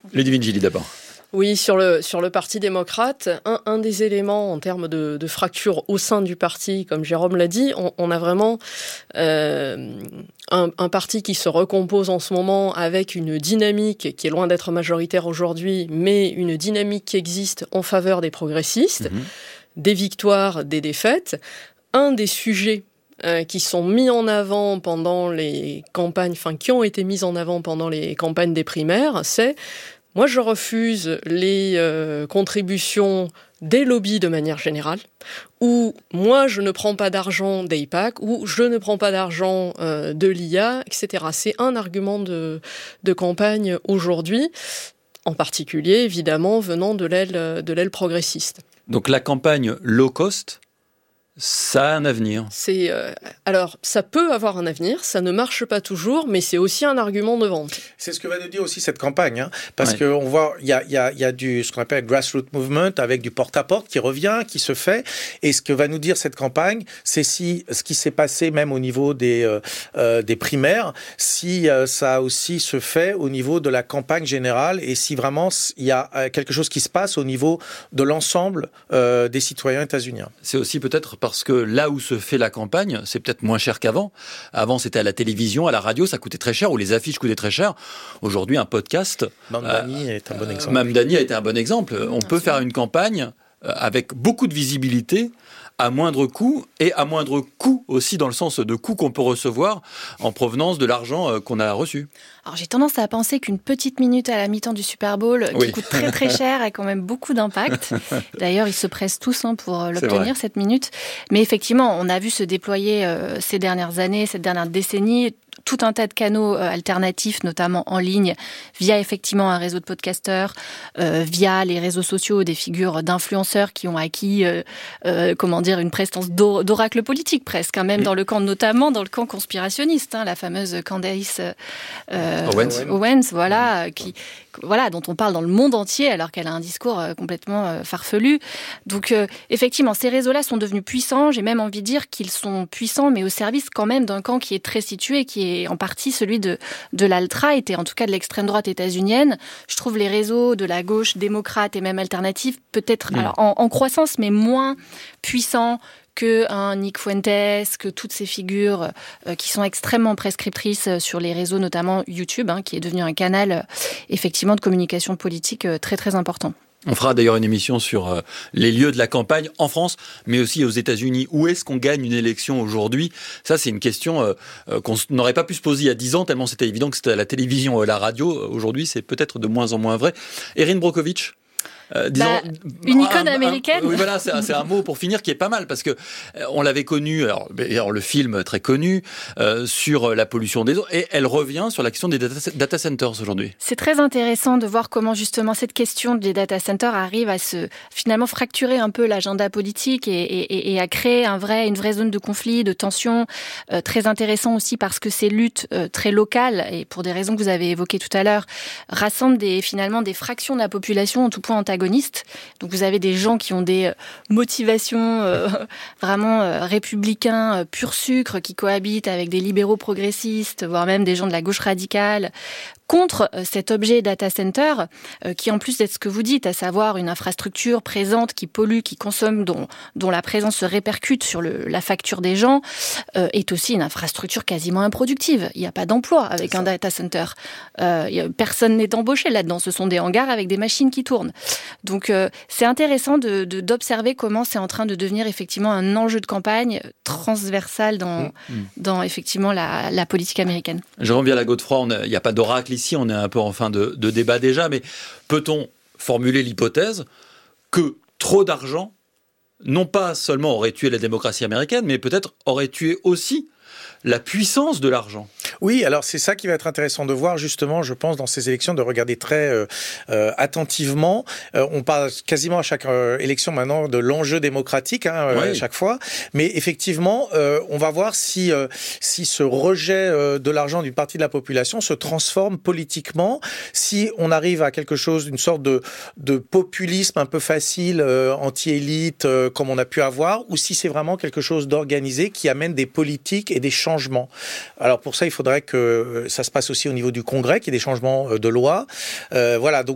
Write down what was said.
Ludivine Gilly d'abord. Oui, sur le Parti démocrate, un des éléments en termes de fracture au sein du parti, comme Jérôme l'a dit, on a vraiment un parti qui se recompose en ce moment avec une dynamique qui est loin d'être majoritaire aujourd'hui, mais une dynamique qui existe en faveur des progressistes, des victoires, des défaites. Un des sujets qui sont mis en avant pendant les campagnes, qui ont été mis en avant pendant les campagnes des primaires, c'est moi, je refuse les contributions des lobbies de manière générale, ou moi, je ne prends pas d'argent d'AIPAC, ou je ne prends pas d'argent de l'IA, etc. C'est un argument de campagne aujourd'hui, en particulier, évidemment, venant de l'aile progressiste. Donc la campagne low cost, ça a un avenir. Alors, ça peut avoir un avenir, ça ne marche pas toujours, mais c'est aussi un argument de vente. C'est ce que va nous dire aussi cette campagne, parce qu'on voit, il y a ce qu'on appelle grassroots movement, avec du porte-à-porte qui revient, qui se fait, et ce que va nous dire cette campagne, c'est si ce qui s'est passé même au niveau des primaires, si ça aussi se fait au niveau de la campagne générale, et si vraiment il y a quelque chose qui se passe au niveau de l'ensemble des citoyens états-uniens. C'est aussi peut-être parce que là où se fait la campagne, c'est peut-être moins cher qu'avant. Avant, c'était à la télévision, à la radio, ça coûtait très cher, ou les affiches coûtaient très cher. Aujourd'hui, un podcast... Mamdani est un bon exemple. Mamdani a été un bon exemple. On peut faire une campagne avec beaucoup de visibilité, à moindre coût, et à moindre coût aussi dans le sens de coût qu'on peut recevoir en provenance de l'argent qu'on a reçu. Alors j'ai tendance à penser qu'une petite minute à la mi-temps du Super Bowl, qui coûte très très cher, a quand même beaucoup d'impact. D'ailleurs, ils se pressent tous pour l'obtenir, cette minute. Mais effectivement, on a vu se déployer ces dernières années, cette dernière décennie, tout un tas de canaux alternatifs, notamment en ligne, via effectivement un réseau de podcasteurs, via les réseaux sociaux, des figures d'influenceurs qui ont acquis, une prestance d'oracle politique presque, même notamment dans le camp conspirationniste, la fameuse Candace Owens, dont on parle dans le monde entier alors qu'elle a un discours complètement farfelu. Donc effectivement, ces réseaux-là sont devenus puissants. J'ai même envie de dire qu'ils sont puissants, mais au service quand même d'un camp qui est très situé, qui est en partie celui de l'alt-right et en tout cas de l'extrême droite états-unienne. Je trouve les réseaux de la gauche démocrate et même alternative peut-être en croissance, mais moins puissants que Nick Fuentes, que toutes ces figures qui sont extrêmement prescriptrices sur les réseaux, notamment YouTube, qui est devenu un canal effectivement de communication politique très très important. On fera d'ailleurs une émission sur les lieux de la campagne en France, mais aussi aux États-Unis. Où est-ce qu'on gagne une élection aujourd'hui ? Ça, c'est une question qu'on n'aurait pas pu se poser il y a 10 ans, tellement c'était évident que c'était à la télévision, la radio. Aujourd'hui, c'est peut-être de moins en moins vrai. Erin Brockovich, une icône américaine. Oui, voilà, c'est un mot pour finir qui est pas mal parce que on l'avait connu, alors le film très connu sur la pollution des eaux, et elle revient sur la question des data centers aujourd'hui. C'est très intéressant de voir comment justement cette question des data centers arrive à se finalement fracturer un peu l'agenda politique et à créer une vraie zone de conflit, de tension. Très intéressant aussi parce que ces luttes très locales et pour des raisons que vous avez évoquées tout à l'heure rassemblent finalement des fractions de la population en tout point antagonistes. Donc vous avez des gens qui ont des motivations vraiment républicains, pur sucre, qui cohabitent avec des libéraux progressistes, voire même des gens de la gauche radicale, contre cet objet data center, qui en plus d'être ce que vous dites, à savoir une infrastructure présente qui pollue, qui consomme, dont la présence se répercute sur la facture des gens, est aussi une infrastructure quasiment improductive. Il n'y a pas d'emploi avec un data center. Personne n'est embauché là-dedans. Ce sont des hangars avec des machines qui tournent. Donc c'est intéressant d'observer comment c'est en train de devenir effectivement un enjeu de campagne transversal dans effectivement la politique américaine. Jérôme Viala-Godefroy, il n'y a pas d'oracle ici, on est un peu en fin de débat déjà, mais peut-on formuler l'hypothèse que trop d'argent, non pas seulement aurait tué la démocratie américaine, mais peut-être aurait tué aussi la puissance de l'argent? Oui, alors c'est ça qui va être intéressant de voir justement, je pense, dans ces élections, de regarder très attentivement. On parle quasiment à chaque élection maintenant de l'enjeu démocratique, à chaque fois. Mais effectivement, on va voir si ce rejet de l'argent d'une partie de la population se transforme politiquement, si on arrive à quelque chose, une sorte de populisme un peu facile, anti-élite, comme on a pu avoir, ou si c'est vraiment quelque chose d'organisé qui amène des politiques et des changements. Alors pour ça, il faudrait que ça se passe aussi au niveau du Congrès, qu'il y ait des changements de loi. Voilà, donc